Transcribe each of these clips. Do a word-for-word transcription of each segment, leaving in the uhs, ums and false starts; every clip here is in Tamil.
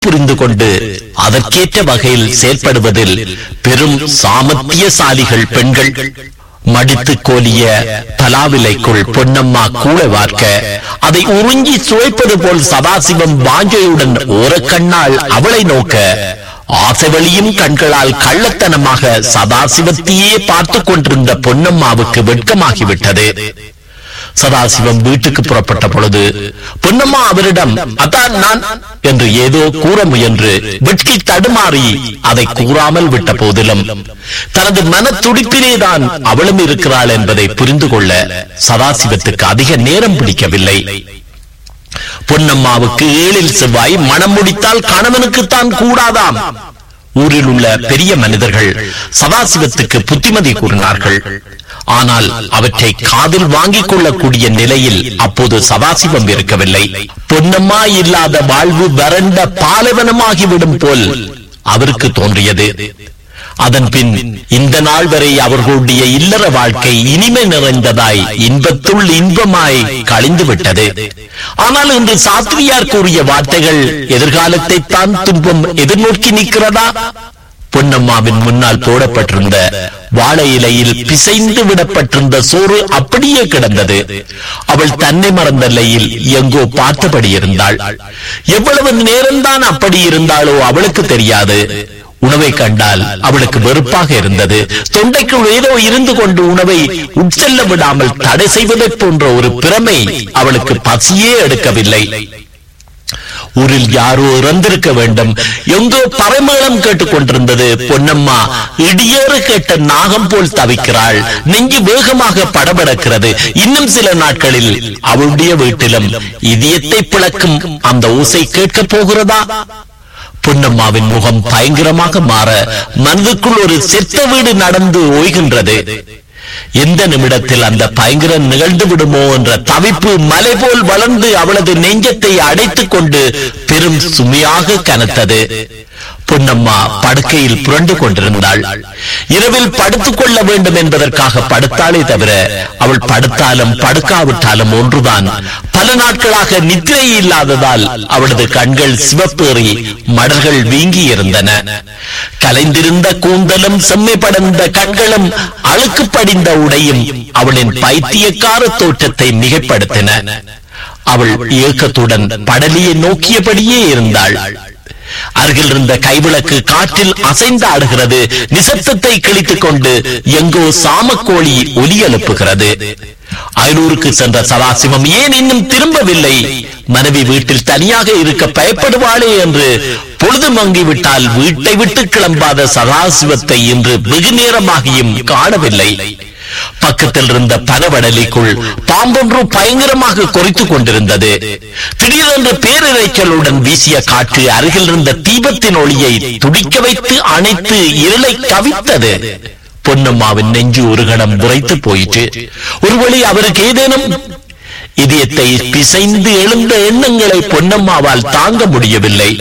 புரிந்து கொண்டு அதற்கேற்ற வகையில் செயல்படுவதில் பெரும் சாமர்த்தியசாலிகள் பெண்கள். மடித்து கோலிய பலாவிலைக்குள் பொன்னம்மா கூளை வார்க்க அதை உறிஞ்சி சுவைப்பது போல் சதாசிவம் வாஞ்சையுடன் ஓரக்கண்ணால் அவளை நோக்க ஆசைவழியும் கண்களால் கள்ளத்தனமாக சதாசிவத்தையே பார்த்து கொண்டிருந்த பொன்னம்மாவுக்கு வெட்கமாகிவிட்டது. சதாசிவம் வீட்டுக்கு புறப்பட்ட பொழுது பொன்னம்மா அவரிடம் அதான் நான் என்று ஏதோ கூற முயன்று வெட்கி தடுமாறி அதை கூறாமல் விட்ட போதிலும் தனது மன துடிப்பிலேதான் அவளும் இருக்கிறாள் என்பதை புரிந்து கொள்ள சதாசிவத்துக்கு அதிக நேரம் பிடிக்கவில்லை. பொன்னம்மாவுக்கு ஏழில் செவ்வாய் மனம் முடித்தால் கணவனுக்குத்தான் கூடாதாம். ஊரில் உள்ள பெரிய மனிதர்கள் சதாசிவத்துக்கு புத்திமதி கூறினார்கள். ஆனால் அவற்றை காதில் வாங்கிக் கொள்ளக்கூடிய நிலையில் அப்போது சதாசிவம் இருக்கவில்லை. பொன்னம்மா இல்லாத வாழ்வு வறண்ட பாலைவனமாகிவிடும் போல் அவருக்கு தோன்றியது. அதன் பின் இந்த நாள் வரை அவர்களுடைய இல்லற வாழ்க்கை இனிமை நிறைந்ததாய் இன்பத்துள் இன்பமாய் கழிந்து விட்டது. ஆனால் இன்று சாஸ்திரியார் கூறிய வார்த்தைகள் எதிர்காலத்தை தான் துன்பம் எதிர்நோக்கி நிற்கிறதா? பொன்னம்மாவின் முன்னால் போடப்பட்டிருந்த வாழை இலையில் பிசைந்து விடப்பட்டிருந்த சோறு அப்படியே கிடந்தது. அவள் தன்னை மறந்த நிலையில் எங்கோ பார்த்தபடி இருந்தாள். எவ்வளவு நேரம்தான் அப்படி இருந்தாளோ அவளுக்கு தெரியாது. உணவை கண்டால் அவளுக்கு வெறுப்பாக இருந்தது. தொண்டைக்குள் ஏதோ இருந்து கொண்டு உணவை உட்செல்ல விடாமல் தடை செய்வதை போன்ற ஒரு பிரமை அவளுக்கு பசியே எடுக்கவில்லை. ஊரில் யாரோ இறந்திருக்க வேண்டும். எங்கோ பறைமேளம் கேட்டுக் கொண்டிருந்தது. பொன்னம்மா இடியேறு கேட்ட நாகம் போல் தவிக்கிறாள். நெஞ்சு வேகமாக படபடக்கிறது. இன்னும் சில நாட்களில் அவளுடைய வீட்டிலும் இதயத்தை பிளக்கும் அந்த ஓசை கேட்கப் போகிறதா? பொன்னம்மாவின் முகம் பயங்கரமாக மாற மனதுக்குள் ஒரு செத்த வீடு நடந்து ஓய்கின்றது. எந்த நிமிடத்தில் அந்த பயங்கரம் நிகழ்ந்து விடுமோ என்ற தவிப்பு மலை போல் வளர்ந்து அவளது நெஞ்சத்தை அடைத்துக் கொண்டு பெரும் சுமையாக கனத்தது. பொன்னம்மா படுக்கையில் புரண்டு கொண்டிருந்தாள். இரவில் படுத்துக் கொள்ள வேண்டும் என்பதற்காக படுத்தாலே தவிர அவள் படுத்தாலும் படுக்காவிட்டாலும் ஒன்றுதான். பல நாட்களாக நித்திரை இல்லாததால் அவளது கண்கள் சிவப்பேறி மடல்கள் வீங்கி இருந்தன. கலைந்திருந்த கூந்தலும் செம்மை படர்ந்த கண்களும் அழுக்கு படிந்த உடையும் அவளின் பைத்தியக்கார தோற்றத்தை மிகைப்படுத்தின. அவள் ஏக்கத்துடன் படலியை நோக்கியபடியே இருந்தாள். அருகில் இருந்த கைவிளக்கு காற்றில் அசைந்து ஆடுகிறது. நிசப்தத்தை கிழித்துக் கொண்டு எங்கோ சாமக்கோழி ஒலி எழுப்புகிறது. அயலூருக்கு சென்ற சதாசிவம் ஏன் இன்னும் திரும்பவில்லை? மனைவி வீட்டில் தனியாக இருக்க பயப்படுவாளே என்று பொழுது மங்கிவிட்டால் வீட்டை விட்டு கிளம்பாத சதாசிவத்தை இன்று வெகு நேரமாகியும் காணவில்லை. பக்கத்தில் இருந்த பனவடலிக்குள் பாம்பொன்று பயங்கரமாக கொறித்துக் கொண்டிருந்தது. திடீரென்று பேரிரைச்சலுடன் வீசிய காற்று அருகில் இருந்த தீபத்தின் ஒளியை துடிக்க வைத்து அணைத்து இருளை கவித்தது. பொன்னம்மாவின் நெஞ்சு ஒரு கணம் உரைத்து போயிற்று. ஒருவழி அவருக்கு ஏதேனும் இதயத்தை பிசைந்து எழுந்த எண்ணங்களை பொன்னம்மாவால் தாங்க முடியவில்லை.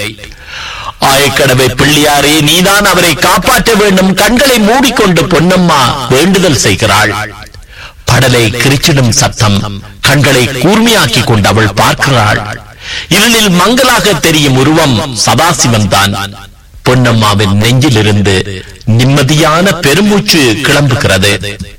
ஆயக்கடவை பிள்ளையாரே, நீதான் அவரை காப்பாற்ற வேண்டும். கண்களை மூடிக்கொண்டு பொன்னம்மா வேண்டுதல் செய்கிறாள். படலை கிரிச்சிடும் சத்தம் கண்களை கூர்மையாக்கி கொண்டு அவள் பார்க்கிறாள். இருளில் மங்கலாக தெரியும் உருவம் சதாசிவன் தான். பொன்னம்மாவின் நெஞ்சிலிருந்து நிம்மதியான பெருமூச்சு கிளம்புகிறது.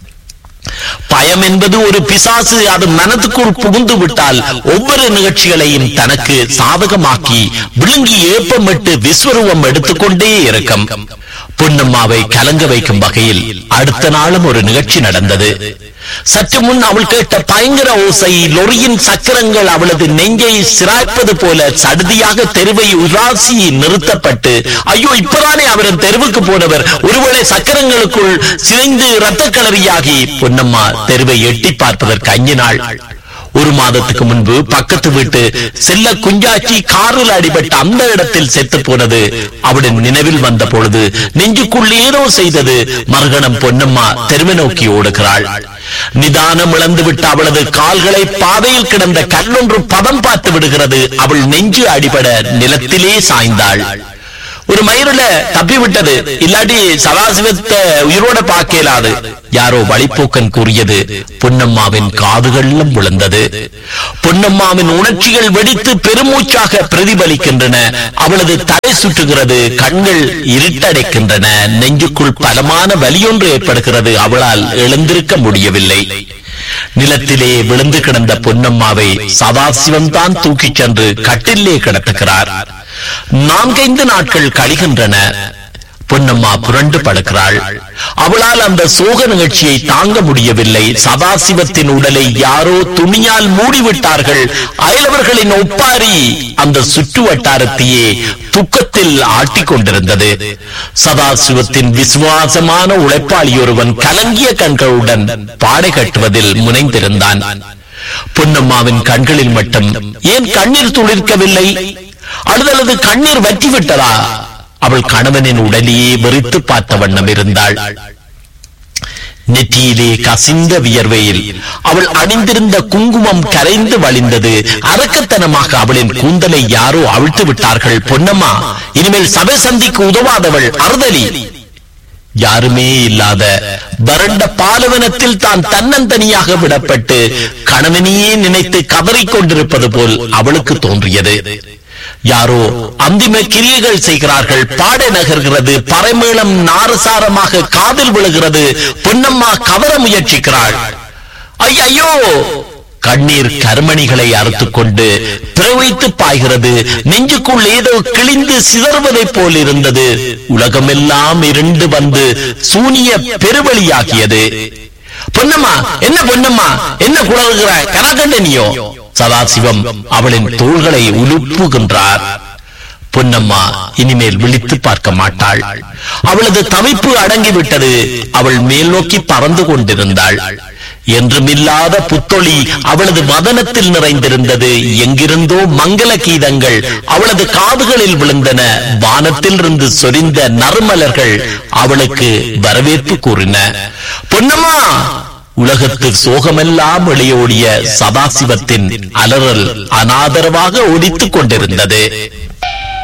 பயம் என்பது ஒரு பிசாசு. அது மனதுக்குள் புகுந்து விட்டால் ஒவ்வொரு நிகழ்ச்சிகளையும் தனக்கு சாதகமாக்கி விழுங்கி ஏப்பமிட்டு விஸ்வரூபம் எடுத்துக்கொண்டே இருக்கும். பொன்னம்மாவை கலங்க வைக்கும் வகையில் அடுத்த நாளும் ஒரு நிகழ்ச்சி நடந்தது. சற்று முன் அவள் கேட்ட பயங்கர ஓசை, லொரியின் சக்கரங்கள் அவளது நெஞ்சை சிராய்ப்பது போல சடுதியாக தெருவை உராசி நிறுத்தப்பட்டு, ஐயோ இப்பதானே அவரின் தெருவுக்கு போனவர், ஒருவேளை சக்கரங்களுக்குள் சிதைந்து இரத்த களரியாகி பொன்னம்மா தெருவை எட்டி பார்ப்பதற்கு அஞ்சினாள். ஒரு மாதத்துக்கு முன்பு பக்கத்து வீட்டு செல்ல குஞ்சாச்சி காரில் அடிபட்ட அந்த இடத்தில் செத்து போனது அவளின் நினைவில் வந்த பொழுது நெஞ்சுக்குள் ஏதோ செய்தது. மறுகணம் பொன்னம்மா தெருவை நோக்கி ஓடுகிறாள். நிதானம் இழந்துவிட்டு அவளது கால்களை பாதையில் கிடந்த கல்லொன்று பதம் பார்த்து விடுகிறது. அவள் நெஞ்சு அடிபட நிலத்திலே சாய்ந்தாள். ஒரு மயிரில தப்பி விட்டது, இல்லாட்டி சதாசிவத்தை உயிரோட பார்க்க இயலாது. யாரோ வழிப்போக்கன் கூறியது பொன்னம்மாவின் காதுகளிலும் விழுந்தது. பொன்னம்மாவின் உணர்ச்சிகள் வெடித்து பெருமூச்சாக பிரதிபலிக்கின்றன. அவளது தலை சுற்றுகிறது, கண்கள் இருட்டடைக்கின்றன, நெஞ்சுக்குள் பலமான வலியொன்று ஏற்படுகிறது. அவளால் எழுந்திருக்க முடியவில்லை. நிலத்திலே விழுந்து கிடந்த பொன்னம்மாவை சதாசிவம் தான் தூக்கிச் சென்று கட்டிலே கிடத்துகிறார். நான்கைந்து நாட்கள் கழிகின்றன. பொன்னம்மா புரண்டு படுக்கிறாள். அவளால் அந்த சோக நிகழ்ச்சியை தாங்க முடியவில்லை. சதாசிவத்தின் உடலை யாரோ துணியால் மூடிவிட்டார்கள். அயலவர்களின் ஒப்பாரி அந்த சுற்று வட்டாரத்தையே துக்கத்தில் ஆட்டிக் கொண்டிருந்தது. சதாசிவத்தின் விசுவாசமான உழைப்பாளி ஒருவன் கலங்கிய கண்களுடன் பாடை கட்டுவதில் முனைந்திருந்தான். பொன்னம்மாவின் கண்களில் மட்டும் ஏன் கண்ணீர் துளிர்க்கவில்லை? அழுதலது கண்ணீர் வற்றிவிட்டதா? அவள் கணவனின் உடலையே வெறித்து பார்த்த வண்ணம் இருந்தாள். நெற்றியிலே கசிந்த வியர்வையில் அவள் அணிந்திருந்த குங்குமம் கரைந்து வழிந்தது. அரக்கத்தனமாக அவளின் கூந்தலை யாரோ அவிழ்த்து விட்டார்கள். பொன்னம்மா இனிமேல் சபை சந்திக்கு உதவாதவள், அறுதலி. யாருமே இல்லாத வறண்ட பாலைவனத்தில் தான் தன்னந்தனியாக விடப்பட்டு கணவனையே நினைத்து கதறிக் கொண்டிருப்பது போல் அவளுக்கு தோன்றியது. யாரோ அந்திம கிரியைகள் செய்கிறார்கள். பாடை நகர்கிறது. பறைமேளம் நாரசாரமாக காதில் விழுகிறது. பொன்னம்மா கவர முயற்சிக்கிறாள். ஐயோ! கண்ணீர் கருமணிகளை அறுத்துக் கொண்டு பிரவைத்து பாய்கிறது. நெஞ்சுக்குள் ஏதோ கிழிந்து சிதறுவதை போல் இருந்தது. உலகமெல்லாம் இருண்டு வந்து சூனிய பெருவழியாகியது. பொன்னம்மா, என்ன பொன்னம்மா, என்ன குளறுகிறாய்? கனகண்ட நீயோ? சதாசிவம் அவளின் தோள்களை உலுப்புகின்றார். பொன்னம்மா இனிமேல் விழித்து பார்க்க மாட்டாள். அவளது தவிப்பு அடங்கிவிட்டது. அவள் மேல் நோக்கி பறந்து கொண்டிருந்தாள். என்றுமில்லாத புத்தொளி அவளது வதனத்தில் நிறைந்திருந்தது. எங்கிருந்தோ மங்கள கீதங்கள் அவளது காதுகளில் விழுந்தன. வானத்தில் இருந்து சொரிந்த நறுமலர்கள் அவளுக்கு வரவேற்பு கூறின. பொன்னம்மா! உலகத்தில் சோகமெல்லாம் வெளியோடிய சதாசிவத்தின் அலறல் அனாதரவாக ஒடித்துக் கொண்டிருந்தது.